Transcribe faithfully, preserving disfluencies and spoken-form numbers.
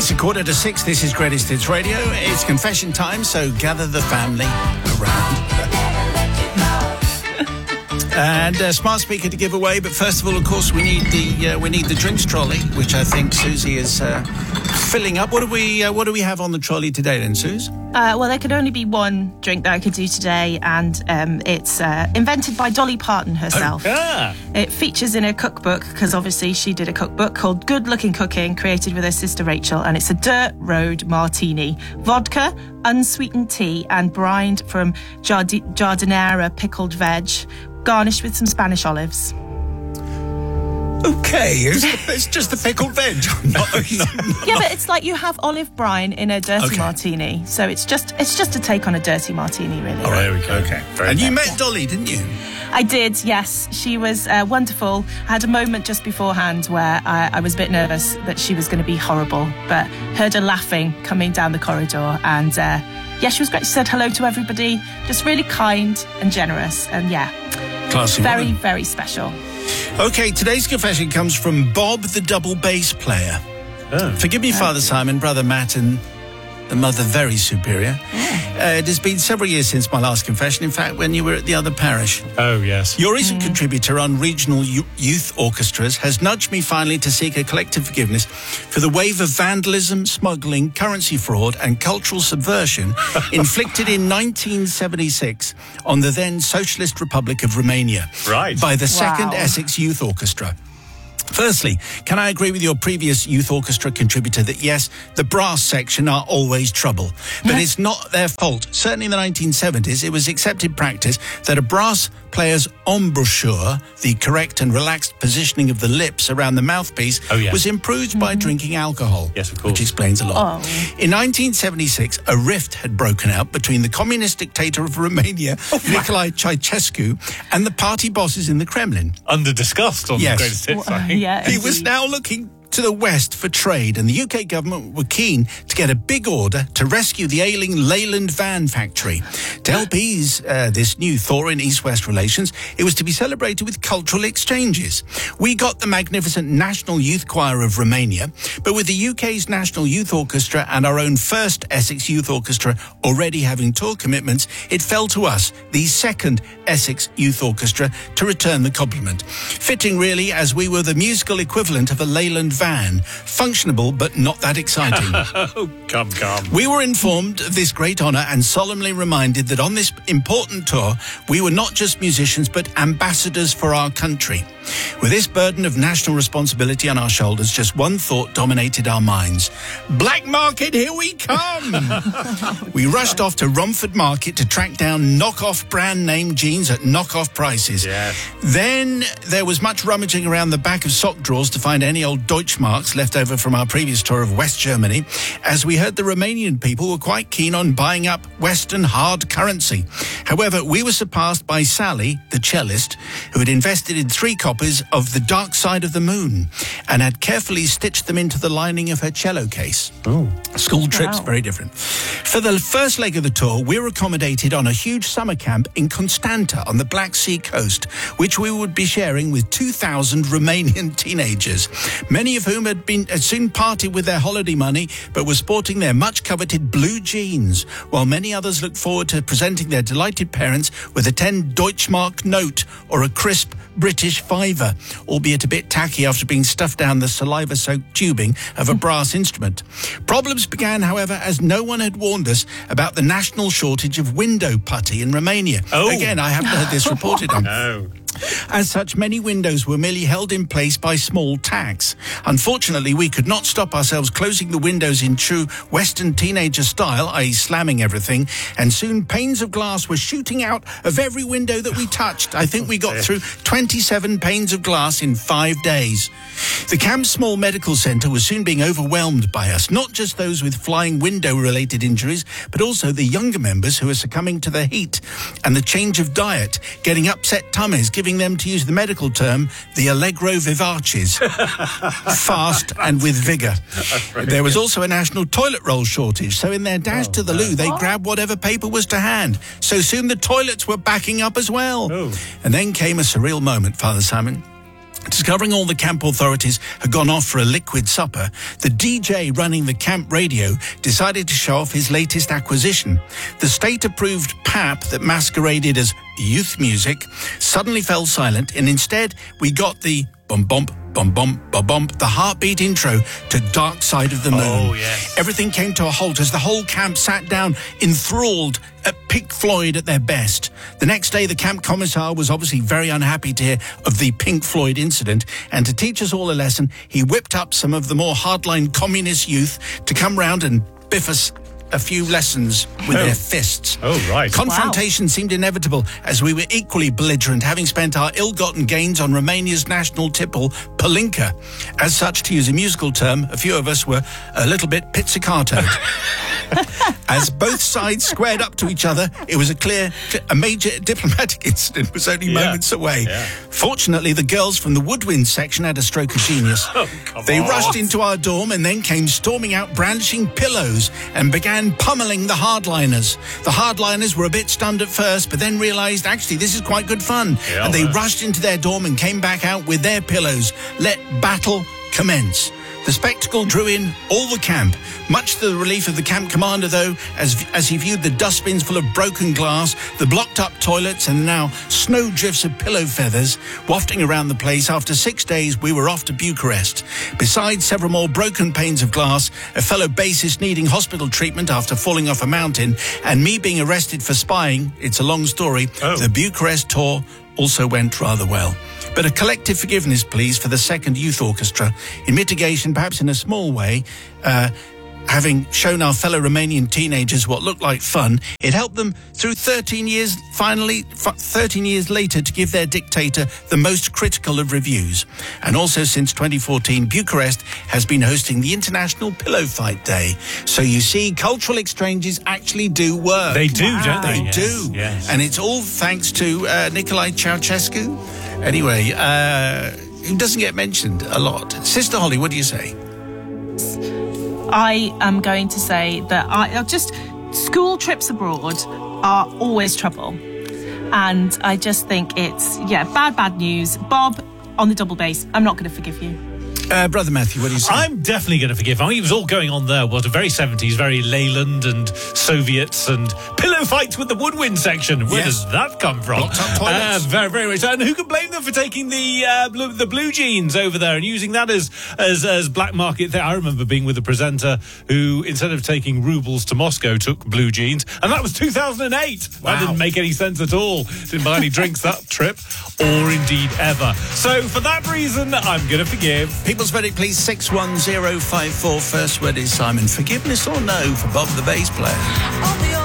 It's a quarter to six. This is Greatest Hits Radio. It's confession time, so gather the family around. And a smart speaker to give away, but first of all, of course, we need the uh, we need the drinks trolley, which I think Susie is uh, filling up. What do we uh, what do we have on the trolley today, then, Suze? Uh, well, there could only be one drink that I could do today, and um, it's uh, invented by Dolly Parton herself. Oh, ah. It features in a cookbook, because obviously she did a cookbook called Good Looking Cooking, created with her sister Rachel, and it's a Dirt Road Martini. Vodka, unsweetened tea, and brined from Jard- Jardinera pickled veg, garnished with some Spanish olives. Okay, it's, it's just the pickled veg. No, no, yeah, but it's like you have olive brine in a dirty okay. martini, so it's just it's just a take on a dirty martini, really. All right, there we go. Okay, Very and nice. you met Dolly, didn't you? I did, yes. She was uh, wonderful. I had a moment just beforehand where I, I was a bit nervous that she was going to be horrible, but heard her laughing coming down the corridor, and uh, yeah, she was great. She said hello to everybody, just really kind and generous, and yeah, Classy very, woman. very special. Okay, today's confession comes from Bob, the double bass player. Oh. Forgive me, Father Simon, Brother Matt, and the Mother Very Superior. Uh, it has been several years since my last confession. In fact, when you were at the other parish. Oh, yes. Your recent contributor on regional u- youth orchestras has nudged me finally to seek a collective forgiveness for the wave of vandalism, smuggling, currency fraud and cultural subversion inflicted in nineteen seventy-six on the then Socialist Republic of Romania Right. by the Second Wow. Essex Youth Orchestra. Firstly, can I agree with your previous youth orchestra contributor that, yes, the brass section are always trouble, but it's not their fault. Certainly in the nineteen seventies, it was accepted practice that a brass player's embouchure, the correct and relaxed positioning of the lips around the mouthpiece, Oh, yeah. was improved by drinking alcohol. Yes, of course. Which explains a lot. Oh. In nineteen seventy-six, a rift had broken out between the communist dictator of Romania, Nicolae Ceausescu, and the party bosses in the Kremlin. Under discussed on Yes. the Greatest Hits, Well, I think. yeah, He was indeed. now looking to the west for trade, and the U K government were keen to get a big order to rescue the ailing Leyland van factory. To help ease uh, this new thaw in East-West relations, it was to be celebrated with cultural exchanges. We got the magnificent National Youth Choir of Romania, but with the U K's National Youth Orchestra and our own first Essex Youth Orchestra already having tour commitments, it fell to us, the second Essex Youth Orchestra, to return the compliment. Fitting, really, as we were the musical equivalent of a Leyland van, functionable but not that exciting. Oh, come, come. We were informed of this great honour and solemnly reminded that on this important tour, we were not just musicians but ambassadors for our country. With this burden of national responsibility on our shoulders, just one thought dominated our minds. Black market, here we come! We rushed off to Romford Market to track down knockoff brand name jeans at knockoff prices. Yes. Then there was much rummaging around the back of sock drawers to find any old Deutschmarks left over from our previous tour of West Germany, as we heard the Romanian people were quite keen on buying up Western hard currency. However, we were surpassed by Sally, the cellist, who had invested in three copies of The Dark Side of the Moon and had carefully stitched them into the lining of her cello case. Oh. School trips, Wow. very different. For the first leg of the tour, we were accommodated on a huge summer camp in Constanta on the Black Sea coast, which we would be sharing with two thousand Romanian teenagers, many of whom had been had soon parted with their holiday money but were sporting their much-coveted blue jeans, while many others looked forward to presenting their delighted parents with a ten Deutschmark note or a crisp British fiver, albeit a bit tacky after being stuffed down the saliva-soaked tubing of a brass instrument. Problems began, however, as no one had warned us about the national shortage of window putty in Romania. Oh. Again, I haven't heard this reported on. No. As such, many windows were merely held in place by small tacks. Unfortunately, we could not stop ourselves closing the windows in true Western teenager style, that is slamming everything, and soon panes of glass were shooting out of every window that we touched. I think we got through twenty-seven panes of glass in five days. The camp's small medical centre was soon being overwhelmed by us, not just those with flying window-related injuries, but also the younger members who are succumbing to the heat and the change of diet, getting upset tummies, giving them, to use the medical term, the allegro vivaces, fast and with vigour. There was also a national toilet roll shortage, so in their dash Oh, to the no. loo, they What? grabbed whatever paper was to hand. So soon the toilets were backing up as well. Oh. And then came a surreal moment, Father Simon. Discovering all the camp authorities had gone off for a liquid supper, the D J running the camp radio decided to show off his latest acquisition. The state-approved pap that masqueraded as youth music suddenly fell silent, and instead we got the bum bump, bum bump, bum bump, the heartbeat intro to Dark Side of the Moon. Oh, yes. Everything came to a halt as the whole camp sat down, enthralled at Pink Floyd at their best. The next day, the camp commissar was obviously very unhappy to hear of the Pink Floyd incident, and to teach us all a lesson, he whipped up some of the more hardline communist youth to come round and biff us a few lessons with Oh. their fists. Oh, right. Confrontation seemed inevitable as we were equally belligerent, having spent our ill-gotten gains on Romania's national tipple, Palinka. As such, to use a musical term, a few of us were a little bit pizzicatoed. As both sides squared up to each other, it was a clear, a major diplomatic incident was only Yeah. moments away. Yeah. Fortunately, the girls from the woodwind section had a stroke of genius. Oh, come They on. rushed into our dorm and then came storming out brandishing pillows and began pummeling the hardliners. The hardliners were a bit stunned at first, but then realised, actually, this is quite good fun. Yeah, and they man. rushed into their dorm and came back out with their pillows. Let battle commence. The spectacle drew in all the camp, much to the relief of the camp commander, though, as as he viewed the dustbins full of broken glass, the blocked-up toilets, and now snow drifts of pillow feathers wafting around the place. After six days, we were off to Bucharest. Besides several more broken panes of glass, a fellow bassist needing hospital treatment after falling off a mountain, and me being arrested for spying, it's a long story, Oh. the Bucharest tour also went rather well. But a collective forgiveness, please, for the second youth orchestra. In mitigation, perhaps in a small way, uh, having shown our fellow Romanian teenagers what looked like fun, it helped them through thirteen years, finally, f- thirteen years later, to give their dictator the most critical of reviews. And also since twenty fourteen, Bucharest has been hosting the International Pillow Fight Day. So you see, cultural exchanges actually do work. They do, Wow. don't they? They Yes, do. Yes. And it's all thanks to uh, Nicolae Ceausescu. Anyway, uh, who doesn't get mentioned a lot. Sister Holly, what do you say? I am going to say that I uh, just school trips abroad are always trouble. And I just think it's, yeah, bad, bad news. Bob, on the double bass, I'm not going to forgive you. Uh, Brother Matthew, what do you say? I'm definitely going to forgive him. I mean, it was all going on there was a very seventies, very Leyland and Soviets and pillow fights with the woodwind section. Where Yes. does that come from? Blocked up toilets. Uh, very, very much. And who can blame them for taking the uh, blue, the blue jeans over there and using that as as, as black market thing? I remember being with a presenter who, instead of taking rubles to Moscow, took blue jeans, and that was two thousand eight. Wow. That didn't make any sense at all. Didn't buy any drinks that trip, or indeed ever. So for that reason, I'm going to forgive. People's verdict, please. six one zero five four. First word is Simon. Forgiveness or no for Bob the bass player?